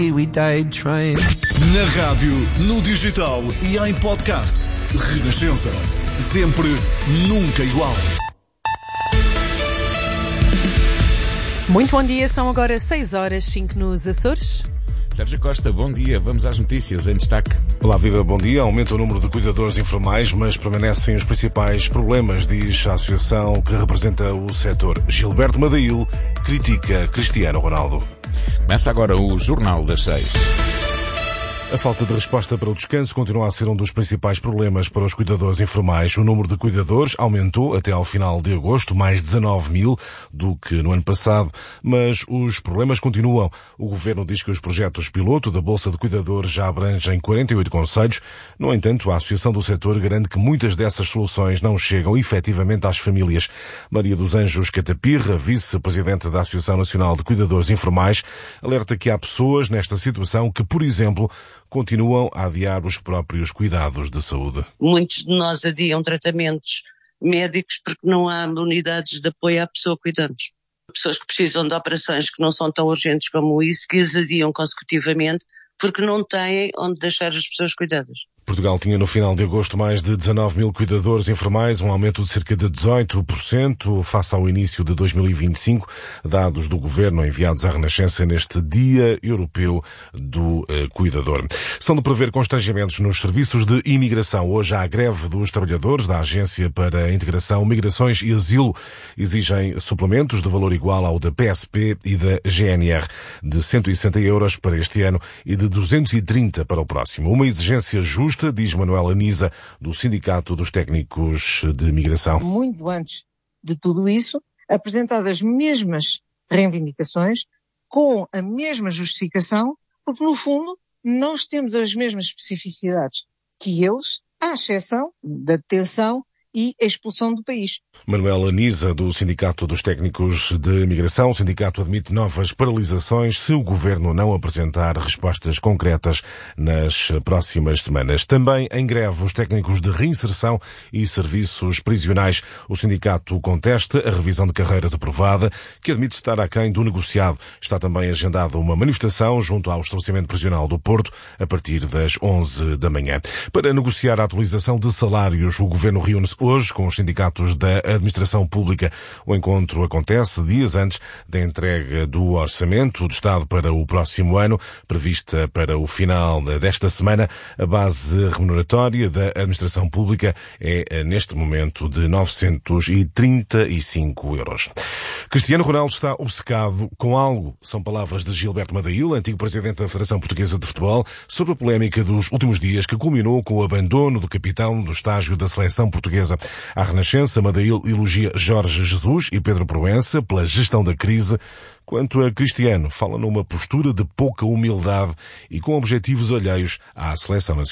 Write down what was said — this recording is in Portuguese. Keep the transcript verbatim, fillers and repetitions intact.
We died trying. Na rádio, no digital e em podcast. Renascença. Sempre, nunca igual. Muito bom dia, são agora seis horas, cinco nos Açores. Sérgio Costa, bom dia. Vamos às notícias em destaque. Olá, viva, bom dia. Aumenta o número de cuidadores informais, mas permanecem os principais problemas, diz a associação que representa o setor. Gilberto Madail critica Cristiano Ronaldo. Começa agora o Jornal das Seis. A falta de resposta para o descanso continua a ser um dos principais problemas para os cuidadores informais. O número de cuidadores aumentou até ao final de agosto, mais dezanove mil do que no ano passado, mas os problemas continuam. O Governo diz que os projetos piloto da Bolsa de Cuidadores já abrangem quarenta e oito concelhos. No entanto, a Associação do Setor garante que muitas dessas soluções não chegam efetivamente às famílias. Maria dos Anjos Catapirra, vice-presidente da Associação Nacional de Cuidadores Informais, alerta que há pessoas nesta situação que, por exemplo, continuam a adiar os próprios cuidados de saúde. Muitos de nós adiam tratamentos médicos porque não há unidades de apoio à pessoa que cuidamos. Pessoas que precisam de operações que não são tão urgentes como isso, que as adiam consecutivamente porque não têm onde deixar as pessoas cuidadas. Portugal tinha no final de agosto mais de dezanove mil cuidadores informais, um aumento de cerca de dezoito por cento face ao início de dois mil e vinte e cinco, dados do Governo enviados à Renascença neste Dia Europeu do eh, Cuidador. São de prever constrangimentos nos serviços de imigração. Hoje há a greve dos trabalhadores da Agência para a Integração, Migrações e Asilo. Exigem suplementos de valor igual ao da P S P e da G N R, de cento e sessenta euros para este ano e de duzentos e trinta para o próximo. Uma exigência justa, diz Manuela Nisa, do Sindicato dos Técnicos de Migração. Muito antes de tudo isso, apresentadas as mesmas reivindicações, com a mesma justificação, porque no fundo nós temos as mesmas especificidades que eles, à exceção da detenção e a expulsão do país. Manuela Nisa, do Sindicato dos Técnicos de Migração. O sindicato admite novas paralisações se o Governo não apresentar respostas concretas nas próximas semanas. Também em greve os técnicos de reinserção e serviços prisionais. O sindicato contesta a revisão de carreiras aprovada, que admite estar aquém do negociado. Está também agendada uma manifestação junto ao estabelecimento prisional do Porto a partir das onze da manhã. Para negociar a atualização de salários, o Governo reúne-se hoje com os sindicatos da administração pública. O encontro acontece dias antes da entrega do orçamento do Estado para o próximo ano, prevista para o final desta semana. A base remuneratória da administração pública é, neste momento, de novecentos e trinta e cinco euros. Cristiano Ronaldo está obcecado com algo. São palavras de Gilberto Madail, antigo presidente da Federação Portuguesa de Futebol, sobre a polémica dos últimos dias que culminou com o abandono do capitão do estágio da seleção portuguesa. À Renascença, Madail elogia Jorge Jesus e Pedro Proença pela gestão da crise. Quanto a Cristiano, fala numa postura de pouca humildade e com objetivos alheios à seleção nacional.